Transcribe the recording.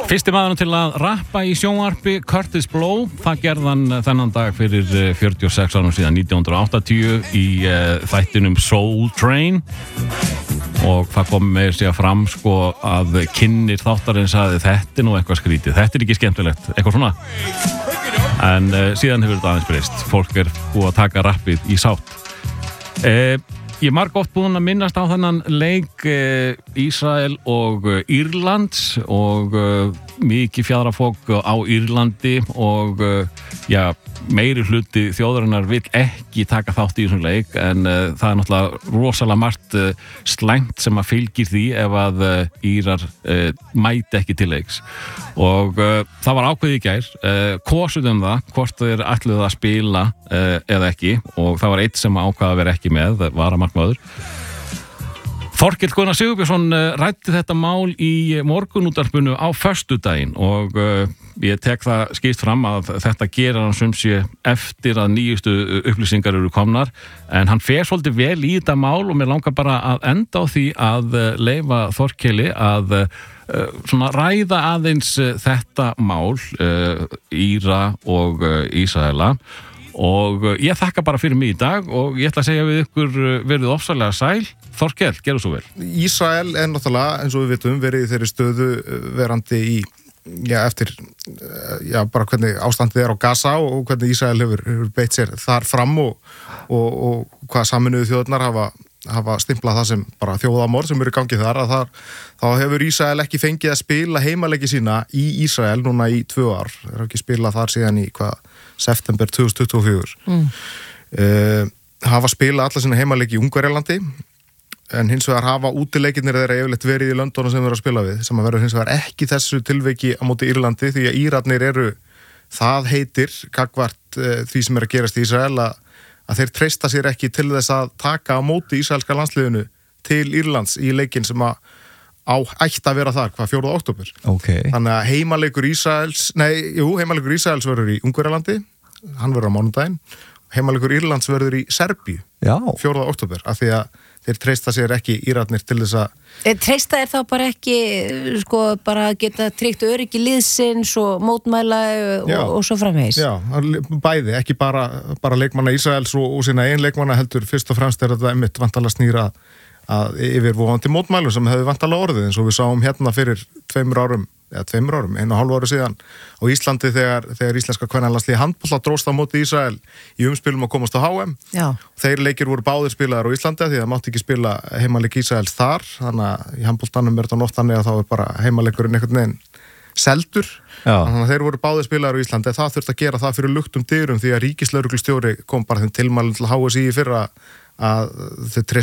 Fyrsti maðurinn til að rappa í sjónvarpi, Kurtis Blow, það gerði hann þennan dag fyrir 46 árum síðan, 1980 í þættinum Soul Train og það kom með sig að fram sko að kynnir þáttarins að þetta nú eitthvað skrítið, þetta ekki skemmtilegt, eitthvað svona en síðan hefur þetta aðeins breyst, fólk búið að taka rappið í sátt. Ég margoft búinn að minnast á þennan leik Ísrael og Írlands og mikið fjaðrafólk á Írlandi og meiri hluti þjóðarinnar vill ekki taka þátt í þessum leik en það er náttúrulega rosalega margt slæmt sem að fylgir því ef að Írar mæti ekki til leiks og það var ákveðið í gær kosið það, hvort þeir ætluðu að spila eða ekki og það var eitt sem ákvað að vera ekki með, varamarkmaður. Þorkell Gunnar Sigurbjörnsson ræddi þetta mál í morgunútvarpinu á föstudaginn og ég tek það skýrt fram að þetta gerir hann sem sé eftir að nýjustu upplýsingar eru komnar en hann fer svolítið vel í þetta mál og mér langar bara að enda á því að leyfa Þorkelli að svona ræða aðeins þetta mál Íra og Ísraela og ég þakka bara fyrir mig í dag og ég ætla að segja við ykkur verið ofsalega sæl. Þorkell, gerðu svo vel. Ísrael er náttúrulega, eins og við vitum, verið í þeirri stöðu verandi í, eftir, bara hvernig ástandið er á Gaza og hvernig Ísrael hefur beitt sér þar fram og hvað Sameinuðu þjóðirnar hafa stimplað það sem bara þjóðamorð sem eru í gangi þar, þá hefur Ísrael ekki fengið að spila heimaleiki sína í Ísrael núna í 2 ár. Þeir hafa ekki spilað þar síðan í september 2024. Hafa spilað alla sína heimaleiki í Ungverjalandi en hins vegar hafa útileikirnir þeirra yfirleitt verið í löndunum sem við erum að spila við sem að verður hins vegar ekki þessu tilveiki á móti Írlandi því að Írarnir eru það heitir gagnvart því sem er að gerast í Ísrael að þeir treysta sér ekki til þess að taka á móti ísraelska landsliðinu til Írlands í leikinn sem ætti að vera þar, 4. október. Okay. Þannig að heimaleikur Ísraels verður í Ungverjalandi, hann verður á mánudaginn, heimaleikur Írlands verður í Serbíu, 4. október, af því að þeir treysta sér ekki Írarnir til þess að treysta er þá bara ekki bara geta tryggt öryggi liðsins og mótmæla og svo framvegis. Já, bæði, ekki bara leikmanna Ísraels og sína ein leikmanna heldur fyrst og fremst er þetta einmitt vantalega snýra að yfirvofandi mótmælum sem hefði vantalega orðið eins og við sáum hérna fyrir 2 árum, 1,5 ári síðan á Íslandi þegar íslenska kvennalandsliðið handbolta dróst á móti Ísrael í umspilum að komast á HM. Já. Þeir leikir voru báðir spilaðar á Íslandi því það mátti ekki spila heimaleik Ísraels þar, þannig að í handboltanum er þetta oft þannig að þá er bara heimaleikurinn einhvern veginn seldur. Þannig að þeir voru báðir spilaðar á Íslandi, það þurfti að gera það fyrir luktum dyrum því að ríkislögreglustjóri kom bara þeim tilmælum til HSÍ í fyrra að þau